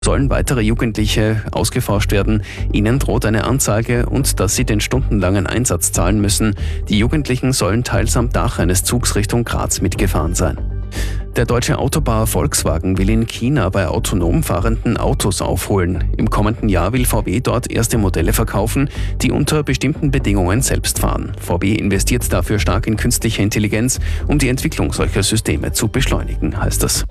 Sollen weitere Jugendliche ausgeforscht werden, ihnen droht eine Anzeige und dass sie den stundenlangen Einsatz zahlen müssen. Die Jugendlichen sollen teils am Dach eines Zugs Richtung Graz mitgefahren sein. Der deutsche Autobauer Volkswagen will in China bei autonom fahrenden Autos aufholen. Im kommenden Jahr will VW dort erste Modelle verkaufen, die unter bestimmten Bedingungen selbst fahren. VW investiert dafür stark in künstliche Intelligenz, um die Entwicklung solcher Systeme zu beschleunigen, heißt es.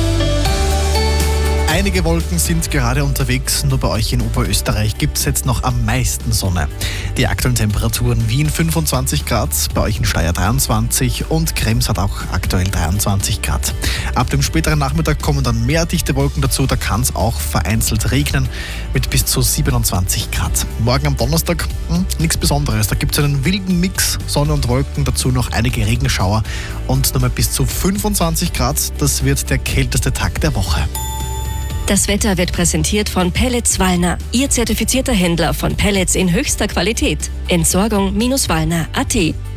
Einige Wolken sind gerade unterwegs, nur bei euch in Oberösterreich gibt es jetzt noch am meisten Sonne. Die aktuellen Temperaturen: Wien 25 Grad, bei euch in Steyr 23 und Krems hat auch aktuell 23 Grad. Ab dem späteren Nachmittag kommen dann mehr dichte Wolken dazu, da kann es auch vereinzelt regnen mit bis zu 27 Grad. Morgen am Donnerstag nichts Besonderes, da gibt es einen wilden Mix, Sonne und Wolken, dazu noch einige Regenschauer und nochmal bis zu 25 Grad, das wird der kälteste Tag der Woche. Das Wetter wird präsentiert von Pellets Wallner, Ihr zertifizierter Händler von Pellets in höchster Qualität. Entsorgung-wallner.at.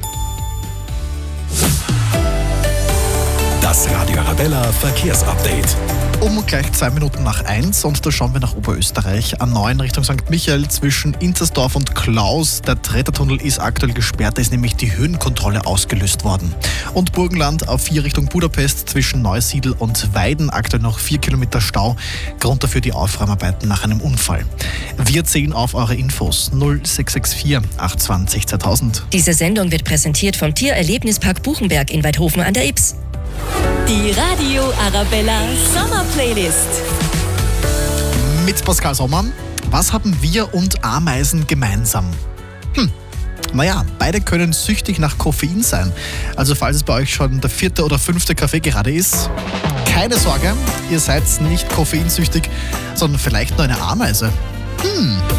Das Radio Arabella Verkehrsupdate. Um gleich 2 Minuten nach 1 und da schauen wir nach Oberösterreich. A9 Richtung St. Michael zwischen Inzersdorf und Klaus. Der Trettertunnel ist aktuell gesperrt, da ist nämlich die Höhenkontrolle ausgelöst worden. Und Burgenland A4 Richtung Budapest zwischen Neusiedl und Weiden. Aktuell noch 4 Kilometer Stau. Grund dafür die Aufräumarbeiten nach einem Unfall. Wir zählen auf eure Infos 0664 820 2000. Diese Sendung wird präsentiert vom Tiererlebnispark Buchenberg in Weidhofen an der Ybbs. Die Radio Arabella Sommerplaylist. Mit Pascal Sommer. Was haben wir und Ameisen gemeinsam? Naja, beide können süchtig nach Koffein sein. Also falls es bei euch schon der 4. oder 5. Kaffee gerade ist, keine Sorge, ihr seid nicht koffeinsüchtig, sondern vielleicht nur eine Ameise.